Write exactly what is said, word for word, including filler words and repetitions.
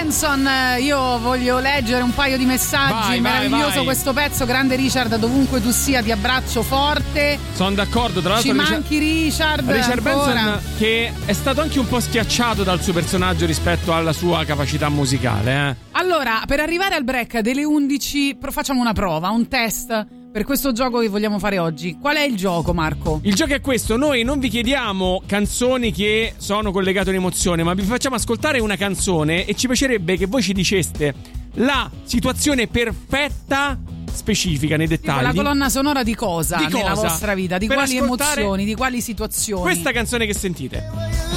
Benson, io voglio leggere un paio di messaggi. Vai, meraviglioso vai, vai. questo pezzo, grande Richard, dovunque tu sia ti abbraccio forte. Sono d'accordo, tra l'altro Ci Richard, manchi Richard Richard ancora. Benson, che è stato anche un po' schiacciato dal suo personaggio rispetto alla sua capacità musicale, eh. Allora, per arrivare al break delle undici facciamo una prova, un test per questo gioco che vogliamo fare oggi. Qual è il gioco, Marco? Il gioco è questo: noi non vi chiediamo canzoni che sono collegate all'emozione, ma vi facciamo ascoltare una canzone e ci piacerebbe che voi ci diceste la situazione perfetta, specifica nei dettagli. La colonna sonora di cosa, di nella cosa? vostra vita? Di Per quali ascoltare emozioni, di quali situazioni? Questa canzone che sentite.